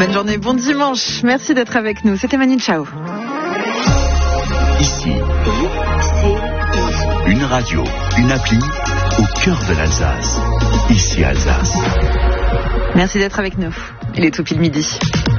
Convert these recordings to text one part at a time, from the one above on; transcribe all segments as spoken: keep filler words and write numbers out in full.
Bonne journée, bon dimanche. Merci d'être avec nous. C'était Manu Chao. Ici, c'est une radio, une appli au cœur de l'Alsace. Ici Alsace. Merci d'être avec nous. Il est tout pile midi.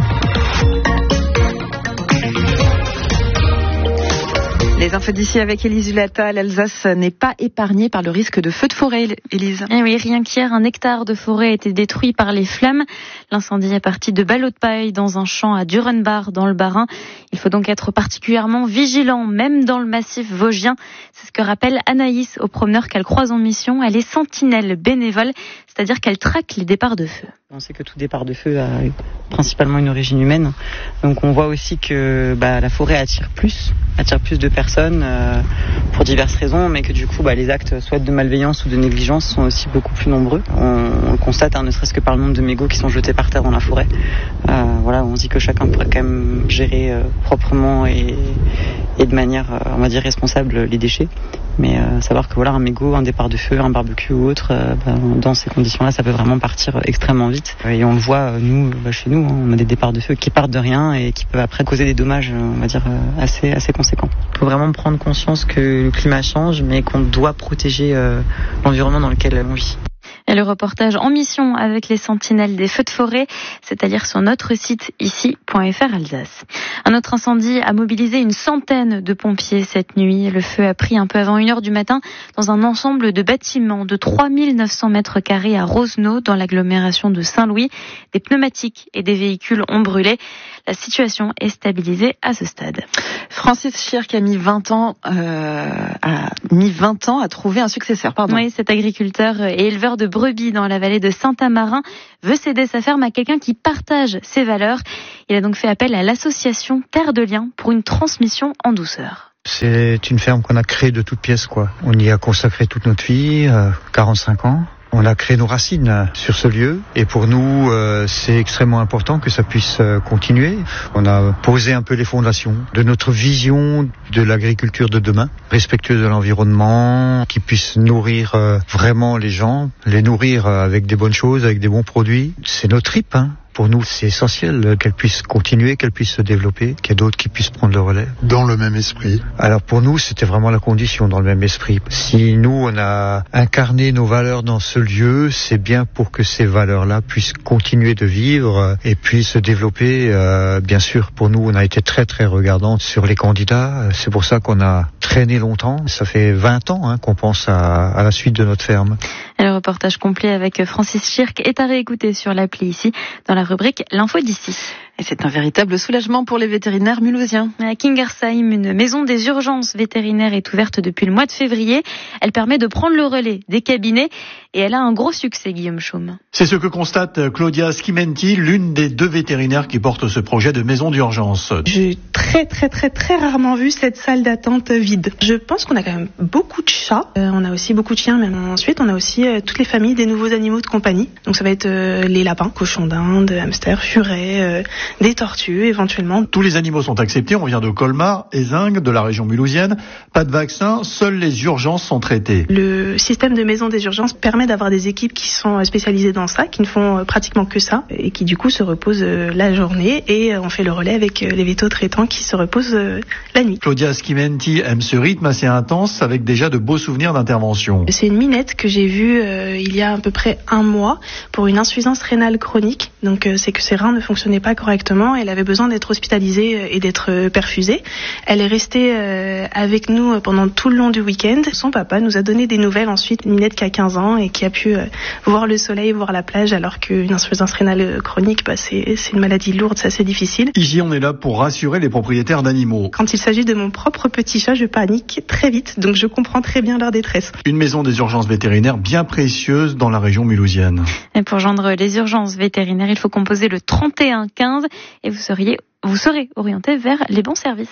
Les infos d'ici avec Élise Hulata. L'Alsace n'est pas épargnée par le risque de feu de forêt, Élise. Eh oui, rien qu'hier, un hectare de forêt a été détruit par les flammes. L'incendie est parti de ballots de paille dans un champ à Durenbach, dans le Bas-Rhin. Il faut donc être particulièrement vigilant, même dans le massif vosgien. C'est ce que rappelle Anaïs aux promeneurs qu'elle croise en mission. Elle est sentinelle bénévole, c'est-à-dire qu'elle traque les départs de feu. On sait que tout départ de feu a principalement une origine humaine. Donc on voit aussi que bah, la forêt attire plus, attire plus de personnes euh, pour diverses raisons, mais que du coup bah, les actes soit de malveillance ou de négligence sont aussi beaucoup plus nombreux. On, on le constate, hein, ne serait-ce que par le nombre de mégots qui sont jetés par terre dans la forêt. Euh, voilà, on dit que chacun pourrait quand même gérer euh, proprement et, et de manière, euh, on va dire, responsable les déchets. Mais euh, savoir que voilà, un mégot, un départ de feu, un barbecue ou autre, euh, bah, dans ces conditions-là, ça peut vraiment partir extrêmement vite. Et on le voit, nous, bah, chez nous, hein, on a des départs de feu qui partent de rien et qui peuvent après causer des dommages, on va dire, euh, assez, assez conséquents. Il faut vraiment prendre conscience que le climat change, mais qu'on doit protéger euh, l'environnement dans lequel on vit. Et le reportage en mission avec les sentinelles des feux de forêt, c'est-à-dire sur notre site ici point f r Alsace. Un autre incendie a mobilisé une centaine de pompiers cette nuit. Le feu a pris un peu avant une heure du matin dans un ensemble de bâtiments de trois mille neuf cents mètres carrés à Rosenau, dans l'agglomération de Saint-Louis. Des pneumatiques et des véhicules ont brûlé. La situation est stabilisée à ce stade. Francis Schirk a mis vingt ans, euh, a mis vingt ans à trouver un successeur. Pardon. Oui, cet agriculteur et éleveur de brebis dans la vallée de Saint-Amarin veut céder sa ferme à quelqu'un qui partage ses valeurs. Il a donc fait appel à l'association Terre de Liens pour une transmission en douceur. C'est une ferme qu'on a créée de toutes pièces, quoi. On y a consacré toute notre vie, euh, quarante-cinq ans. On a créé nos racines sur ce lieu et pour nous, euh, c'est extrêmement important que ça puisse euh, continuer. On a posé un peu les fondations de notre vision de l'agriculture de demain, respectueuse de l'environnement, qui puisse nourrir euh, vraiment les gens, les nourrir euh, avec des bonnes choses, avec des bons produits. C'est notre trip, hein. Pour nous, c'est essentiel qu'elle puisse continuer, qu'elle puisse se développer, qu'il y ait d'autres qui puissent prendre le relais. Dans le même esprit. Alors pour nous, c'était vraiment la condition, dans le même esprit. Si nous, on a incarné nos valeurs dans ce lieu, c'est bien pour que ces valeurs-là puissent continuer de vivre et puissent se développer. Euh, bien sûr, pour nous, on a été très très regardants sur les candidats. C'est pour ça qu'on a traîné longtemps. Ça fait vingt ans hein, qu'on pense à, à la suite de notre ferme. Et le reportage complet avec Francis Schirk est à réécouter sur l'appli ici, dans la rubrique L'info d'ici. Et c'est un véritable soulagement pour les vétérinaires mulhousiens. À Kingersheim, une maison des urgences vétérinaires est ouverte depuis le mois de février. Elle permet de prendre le relais des cabinets et elle a un gros succès, Guillaume Chaume. C'est ce que constate Claudia Schimenti, l'une des deux vétérinaires qui portent ce projet de maison d'urgence. J'ai très très très très rarement vu cette salle d'attente vide. Je pense qu'on a quand même beaucoup de chats. Euh, on a aussi beaucoup de chiens, mais ensuite on a aussi euh, toutes les familles des nouveaux animaux de compagnie. Donc ça va être euh, les lapins, cochons d'Inde, hamsters, furets, euh, des tortues éventuellement. Tous les animaux sont acceptés, on vient de Colmar, Ézingue, de la région mulhousienne. Pas de vaccin, seules les urgences sont traitées. Le système de maison des urgences permet d'avoir des équipes qui sont spécialisées dans ça, qui ne font pratiquement que ça, et qui du coup se reposent la journée, et on fait le relais avec les vétos-traitants qui se reposent la nuit. Claudia Schimenti aime ce rythme assez intense, avec déjà de beaux souvenirs d'intervention. C'est une minette que j'ai vue euh, il y a à peu près un mois pour une insuffisance rénale chronique. Donc euh, c'est que ses reins ne fonctionnaient pas correctement, elle avait besoin d'être hospitalisée et d'être perfusée. Elle est restée euh, avec nous pendant tout le long du week-end. Son papa nous a donné des nouvelles ensuite, une minette qui a quinze ans et qui a pu euh, voir le soleil, voir la plage, alors qu'une insuffisance rénale chronique, bah, c'est, c'est une maladie lourde, c'est assez difficile. Ici, on est là pour rassurer les propriétaires d'animaux. Quand il s'agit de mon propre petit chat, je panique très vite, donc je comprends très bien leur détresse. Une maison des urgences vétérinaires bien précieuse dans la région mulhousienne. Et pour joindre les urgences vétérinaires, il faut composer le trente et un quinze et vous seriez, vous serez orienté vers les bons services.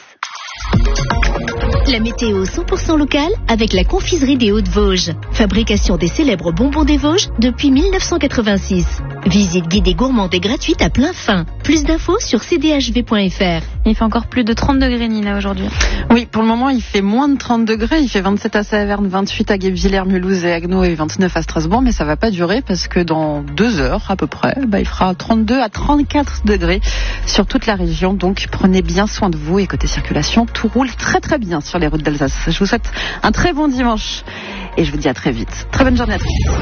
La météo cent pour cent locale avec la confiserie des Hauts-de-Vosges. Fabrication des célèbres bonbons des Vosges depuis mille neuf cent quatre-vingt-six. Visite guidée gourmande et gratuite à plein fin. Plus d'infos sur c d h v point f r. Il fait encore plus de trente degrés, Nina, aujourd'hui. Oui, pour le moment, il fait moins de trente degrés. Il fait vingt-sept à Saverne, vingt-huit à Guebwiller, Mulhouse et Haguenau et vingt-neuf à Strasbourg. Mais ça va pas durer parce que dans deux heures à peu près, bah, il fera trente-deux à trente-quatre degrés sur toute la région. Donc prenez bien soin de vous. Et côté circulation, tout roule très très bien sur les routes d'Alsace. Je vous souhaite un très bon dimanche et je vous dis à très vite. Très bonne journée à tous.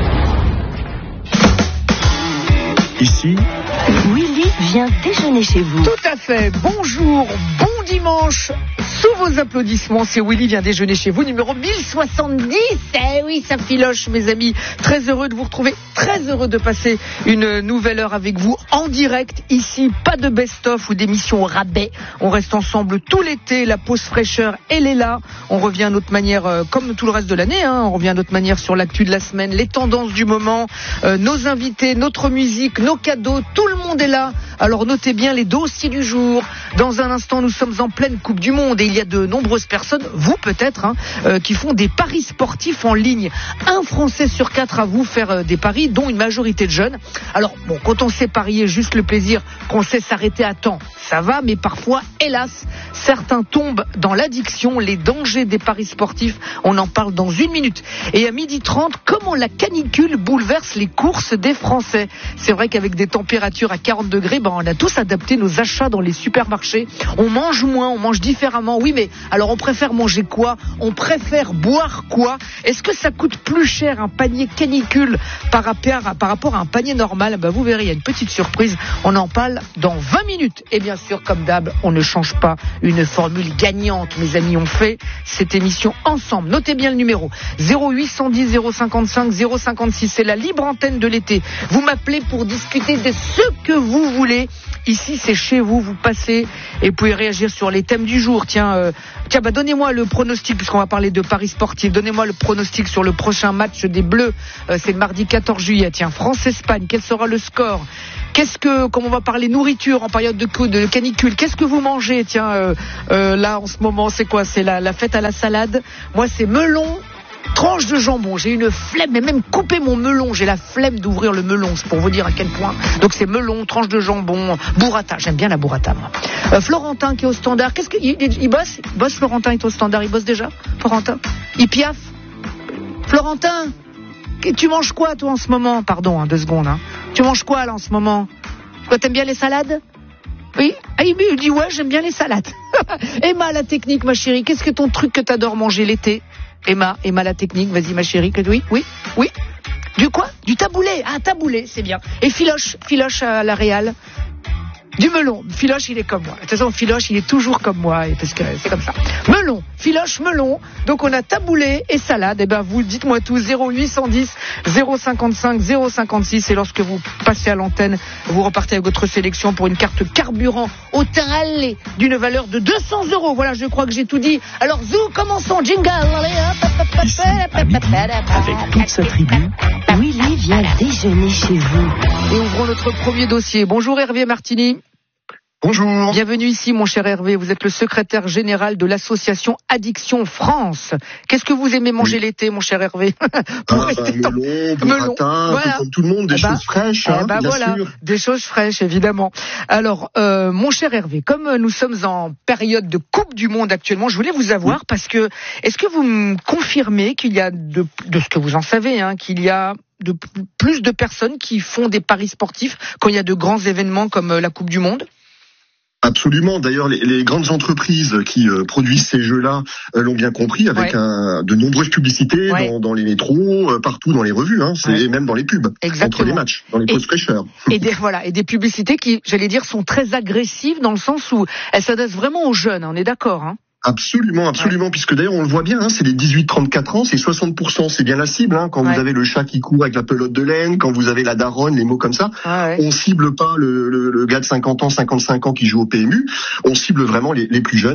Ici, Willy vient déjeuner chez vous. Tout à fait. Bonjour, bon dimanche. Sous vos applaudissements, c'est Willy vient déjeuner chez vous, numéro mille soixante-dix. Eh oui, ça filoche, mes amis. Très heureux de vous retrouver, très heureux de passer une nouvelle heure avec vous en direct. Ici, pas de best-of ou d'émission au rabais. On reste ensemble tout l'été. La pause fraîcheur, elle est là. On revient à notre manière, euh, comme tout le reste de l'année, hein, on revient à notre manière sur l'actu de la semaine, les tendances du moment, euh, nos invités, notre musique, nos cadeaux. Tout le monde est là. Alors notez bien les dossiers du jour. Dans un instant, nous sommes en pleine Coupe du Monde et il y a de nombreuses personnes, vous peut-être, hein, euh, qui font des paris sportifs en ligne. Un Français sur quatre à vous faire euh, des paris, dont une majorité de jeunes. Alors bon, quand on sait parier, juste le plaisir, qu'on sait s'arrêter à temps, ça va, mais parfois, hélas, certains tombent dans l'addiction, les dangers des paris sportifs. On en parle dans une minute. Et à midi trente, comment la canicule bouleverse les courses des Français. C'est vrai qu'avec des températures à quarante degrés, ben, on a tous adapté nos achats dans les supermarchés. On mange moins, on mange différemment. Oui, mais alors on préfère manger quoi? On préfère boire quoi? Est-ce que ça coûte plus cher un panier canicule par rapport à, par rapport à un panier normal? Ben, vous verrez, il y a une petite surprise. On en parle dans vingt minutes. Et bien sûr, comme d'hab, on ne change pas une formule gagnante. Mes amis, on fait cette émission ensemble. Notez bien le numéro zéro huit cent dix zéro cinquante-cinq zéro cinquante-six. C'est la libre antenne de l'été. Vous m'appelez pour discuter de ce que vous voulez. Ici, c'est chez vous. Vous passez et vous pouvez réagir sur les thèmes du jour. Tiens, euh, tiens, bah donnez-moi le pronostic puisqu'on va parler de paris sportifs. Donnez-moi le pronostic sur le prochain match des Bleus. Euh, c'est le mardi quatorze juillet. Tiens, France-Espagne. Quel sera le score? Qu'est-ce que, comme on va parler nourriture en période de, de canicule, qu'est-ce que vous mangez? Tiens, euh, euh, là en ce moment, c'est quoi? C'est la, la fête à la salade. Moi, c'est melon. Tranche de jambon, j'ai une flemme, mais même couper mon melon, j'ai la flemme d'ouvrir le melon, c'est pour vous dire à quel point. Donc c'est melon, tranche de jambon, burrata, j'aime bien la burrata moi. Euh, Florentin qui est au standard, qu'est-ce qu'il il, il bosse il bosse Florentin est au standard, il bosse déjà Florentin? Il piaffe Florentin, tu manges quoi toi en ce moment? Pardon, hein, deux secondes. Hein. Tu manges quoi là en ce moment? Quoi, t'aimes bien les salades? Oui, ah, il me dit ouais, j'aime bien les salades. Emma, la technique ma chérie, qu'est-ce que ton truc que t'adores manger l'été? Emma, Emma la technique, vas-y ma chérie, que oui, oui, oui. Du quoi? Du taboulé, ah taboulé, c'est bien. Et Filoche, Filoche à la Réal. Du melon, Filoche il est comme moi. De toute façon Filoche il est toujours comme moi, parce que c'est comme ça. Melon, Filoche, melon. Donc on a taboulé et salade. Et ben vous dites-moi tout, zéro huit cent dix zéro cinquante-cinq zéro cinquante-six. Et lorsque vous passez à l'antenne, vous repartez avec votre sélection pour une carte carburant au teint allé d'une valeur de deux cents euros. Voilà, je crois que j'ai tout dit. Alors zou, commençons, jingle. ici, à midi, avec toute sa tribu, Willy vient déjeuner chez vous. Et ouvrons notre premier dossier. Bonjour Hervé Martini. Bonjour. Bienvenue ici, mon cher Hervé. Vous êtes le secrétaire général de l'association Addiction France. Qu'est-ce que vous aimez manger oui. l'été, mon cher Hervé? Pour ah, rester bah, melon, burrata, voilà. Comme tout le monde, des ah, choses bah, fraîches, hein, bah, bien voilà, sûr. Des choses fraîches, évidemment. Alors, euh, mon cher Hervé, comme nous sommes en période de Coupe du Monde actuellement, je voulais vous avoir oui. parce que, est-ce que vous me confirmez qu'il y a, de, de ce que vous en savez, hein, qu'il y a de plus de personnes qui font des paris sportifs quand il y a de grands événements comme la Coupe du Monde? Absolument. D'ailleurs, les, les grandes entreprises qui euh, produisent ces jeux-là euh, l'ont bien compris, avec ouais. un, de nombreuses publicités ouais. dans, dans les métros, euh, partout dans les revues, hein, c'est ouais. même dans les pubs, entre les matchs, dans les pauses fraîcheurs. Et des voilà, et des publicités qui, j'allais dire, sont très agressives dans le sens où elles s'adressent vraiment aux jeunes. On est d'accord, hein? Absolument, absolument, ouais. puisque d'ailleurs on le voit bien, hein, c'est les dix-huit trente-quatre ans, c'est soixante pour cent, c'est bien la cible, hein, quand ouais. vous avez le chat qui court avec la pelote de laine, quand vous avez la daronne, les mots comme ça, ah ouais. on cible pas le, le, le gars de cinquante ans, cinquante-cinq ans qui joue au P M U, on cible vraiment les, les plus jeunes. Hein.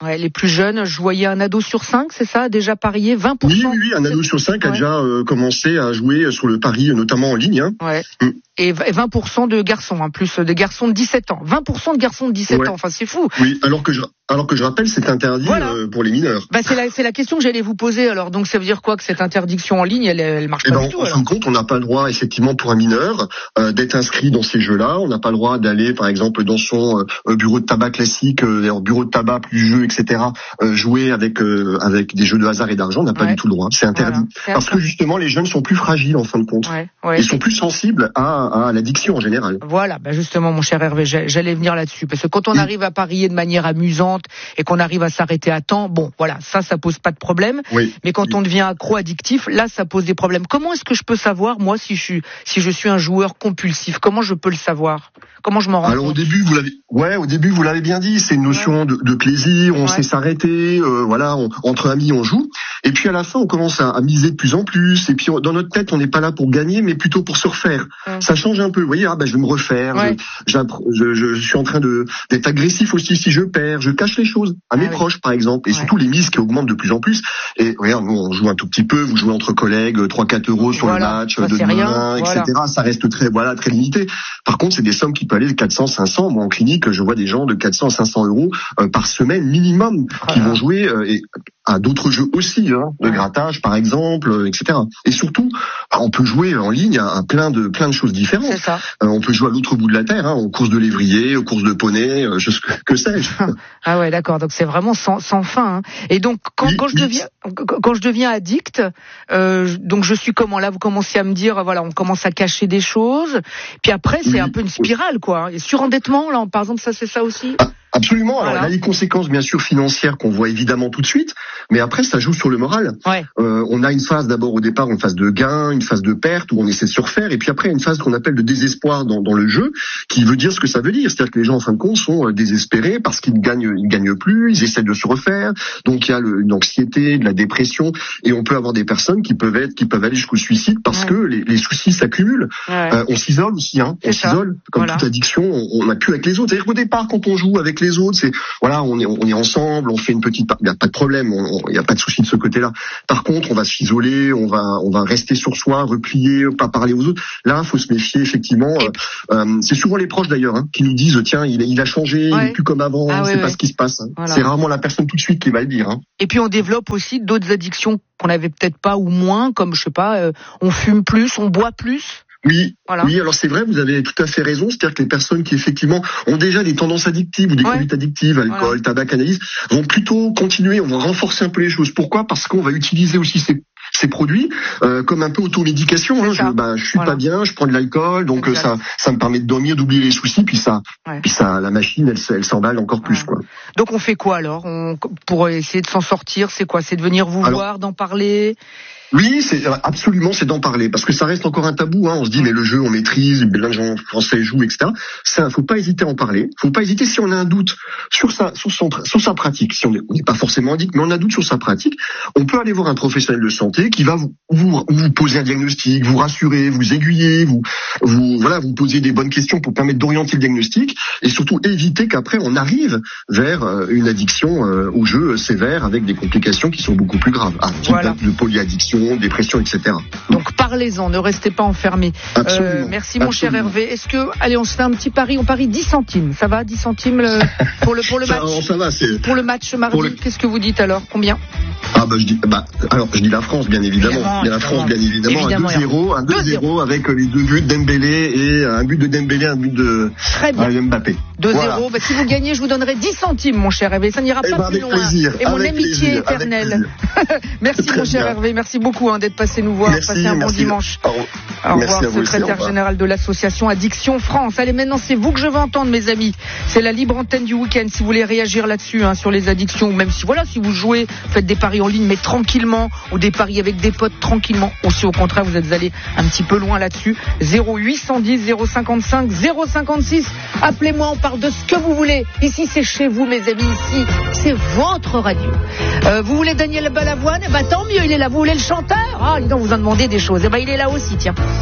Ouais, les plus jeunes, je voyais un ado sur cinq, c'est ça, déjà parié, vingt pour cent. Oui, oui, oui, un ado sur cinq a ouais. déjà euh, commencé à jouer sur le pari, notamment en ligne. Hein. Ouais. Mm. Et vingt pour cent de garçons, en plus des garçons de dix-sept ans. vingt pour cent de garçons de dix-sept ouais. ans, enfin c'est fou. Oui, alors que je, alors que je rappelle, c'est interdit voilà. euh, pour les mineurs. Bah c'est la, c'est la question que j'allais vous poser alors. Donc ça veut dire quoi que cette interdiction en ligne, elle, elle marche eh pas ben, du tout en alors. fin de compte, on n'a pas le droit, effectivement, pour un mineur, euh, d'être inscrit dans ces jeux-là. On n'a pas le droit d'aller, par exemple, dans son euh, bureau de tabac classique, euh, bureau de tabac plus jeux, et cetera. Euh, jouer avec euh, avec des jeux de hasard et d'argent, on n'a pas ouais. du tout le droit. C'est interdit voilà. c'est parce que justement, les jeunes sont plus fragiles en fin de compte. Ouais. Ouais. Ils sont plus sensibles à, à l'addiction en général. Voilà, bah justement, mon cher Hervé, j'allais venir là-dessus parce que quand on arrive à parier de manière amusante et qu'on arrive à s'arrêter à temps, bon, voilà, ça, ça pose pas de problème. Oui. Mais quand on devient accro addictif, là, ça pose des problèmes. Comment est-ce que je peux savoir, moi, si je suis, si je suis un joueur compulsif? Comment je peux le savoir? Comment je m'en rends Alors compte? au début, vous l'avez, ouais, au début vous l'avez bien dit, c'est une notion ouais. de, de plaisir, on ouais. sait s'arrêter, euh, voilà, on, entre amis on joue, et puis à la fin on commence à, à miser de plus en plus, et puis on, dans notre tête on n'est pas là pour gagner, mais plutôt pour se refaire. Ouais. Ça change un peu, vous voyez, ah bah je vais me refaire, ouais. je, je, je, je suis en train de d'être agressif aussi si je perds, je cache les choses à mes ah, proches oui. par exemple, et ouais. surtout les mises qui augmentent de plus en plus. Et regarde, nous on joue un tout petit peu, vous jouez entre collègues, trois quatre euros sur voilà. le match ça, de demain, rien. et cetera. Voilà. Ça reste très, voilà, très limité. Par contre, c'est des sommes qui peuvent aller de quatre cents, cinq cents. Moi, en clinique, je vois des gens de quatre cents à cinq cents euros euh, par semaine minimum qui ah, vont jouer euh, et à d'autres jeux aussi, hein, de ouais. grattage par exemple, euh, et cetera. Et surtout, bah, on peut jouer en ligne à, à plein de plein de choses différentes. C'est ça. Euh, on peut jouer à l'autre bout de la terre, hein, aux courses de lévrier, aux courses de poney, euh, je, que, que sais-je. Ah ouais, d'accord. Donc c'est vraiment sans, sans fin. Hein. Et donc quand, oui, quand je oui. deviens quand je deviens addict, euh, donc je suis comment là? Vous commencez à me dire, voilà, on commence à cacher des choses. Puis après, c'est oui. un peu une spirale, quoi. Et surendettement, là, par exemple, ça c'est ça aussi. Ah. Absolument. Alors, voilà. il y a les conséquences, bien sûr, financières qu'on voit évidemment tout de suite, mais après, ça joue sur le moral. Ouais. Euh, on a une phase d'abord au départ, une phase de gain, une phase de perte où on essaie de se refaire, et puis après, une phase qu'on appelle de désespoir dans, dans le jeu, qui veut dire ce que ça veut dire. C'est-à-dire que les gens, en fin de compte, sont désespérés parce qu'ils ne gagnent, ils gagnent plus, ils essaient de se refaire. Donc, il y a le, une anxiété, de la dépression, et on peut avoir des personnes qui peuvent être, qui peuvent aller jusqu'au suicide parce ouais. que les, les soucis s'accumulent. Ouais. Euh, on s'isole aussi, hein. On s'isole. Comme voilà. toute addiction, on n'a plus avec les autres. C'est-à-dire qu'au départ, quand on joue avec les autres, c'est voilà, on est on est ensemble, on fait une petite, il y a pas de problème, il y a pas de souci de ce côté-là. Par contre, on va s'isoler, on va on va rester sur soi, replier, pas parler aux autres. Là, faut se méfier effectivement. Euh, euh, c'est souvent les proches d'ailleurs hein, qui nous disent tiens, il il a changé, ouais. il est plus comme avant, ah, c'est ouais, pas ouais. ce qui se passe. Hein. Voilà. C'est rarement la personne tout de suite qui va le dire. Hein. Et puis on développe aussi d'autres addictions qu'on avait peut-être pas ou moins, comme je sais pas, euh, on fume plus, on boit plus. Oui, voilà. oui. Alors c'est vrai, vous avez tout à fait raison. C'est-à-dire que les personnes qui effectivement ont déjà des tendances addictives ou des ouais. conduites addictives, alcool, voilà. tabac, cannabis, vont plutôt continuer. On va renforcer un peu les choses. Pourquoi ? Parce qu'on va utiliser aussi ces ces produits euh, comme un peu automédication. Hein. Je, bah, je suis voilà. pas bien, je prends de l'alcool, donc euh, ça, ça me permet de dormir, d'oublier les soucis, puis ça, ouais. puis ça, la machine, elle, elle s'emballe encore plus, ouais. quoi. Donc on fait quoi alors on, pour essayer de s'en sortir ? C'est quoi ? C'est de venir vous alors, voir, d'en parler ? Oui, c'est absolument, c'est d'en parler, parce que ça reste encore un tabou. Hein. On se dit, mais le jeu, on maîtrise, plein de gens français jouent, et cetera. Ça, faut pas hésiter à en parler. Faut pas hésiter si on a un doute sur sa, sur son, sur sa pratique. Si on n'est pas forcément addict, mais on a un doute sur sa pratique, on peut aller voir un professionnel de santé qui va vous, vous, vous poser un diagnostic, vous rassurer, vous aiguiller, vous, vous, voilà, vous poser des bonnes questions pour permettre d'orienter le diagnostic et surtout éviter qu'après on arrive vers une addiction euh, au jeu sévère avec des complications qui sont beaucoup plus graves. Ah, voilà. De polyaddiction, dépression, et cetera. Donc parlez-en, ne restez pas enfermés. Euh, merci mon Absolument. cher Hervé. Est-ce que, allez, on se fait un petit pari, on parie dix centimes, ça va, dix centimes le, pour le pour le ça, match. Ça va, c'est pour le match mardi. Le... Qu'est-ce que vous dites alors ? Combien ? Ah bah je dis bah alors je dis la France bien évidemment, évidemment la France bien évidemment, évidemment un deux zéro, un deux zéro avec les deux buts de Dembélé et un but de Dembélé, un but de Très bien. Mbappé. deux zéro, voilà. Bah, si vous gagnez, je vous donnerai dix centimes mon cher Hervé, ça n'ira eh pas ben, plus loin. Plaisir, et mon amitié plaisir, éternelle. Merci mon cher bien. Hervé, merci beaucoup hein, d'être passé nous voir, merci, passer un merci. bon dimanche. Au, au revoir, vous secrétaire aussi, général de l'association Addiction France. Allez, maintenant c'est vous que je veux entendre mes amis. C'est la libre antenne du week-end si vous voulez réagir là-dessus hein, sur les addictions ou même si voilà, si vous jouez, faites des paris en ligne mais tranquillement ou des paris avec des potes tranquillement. Ou si au contraire vous êtes allé un petit peu loin là-dessus. zéro huit cent dix zéro cinquante-cinq zéro cinquante-six. Appelez-moi, on parle de ce que vous voulez. Ici c'est chez vous mes amis, ici c'est votre radio. Euh, vous voulez Daniel Balavoine ? Eh ben tant mieux, il est là. Vous voulez le chanteur ? Ah, dis donc, vous en demandez des choses. Eh ben il est là aussi, tiens.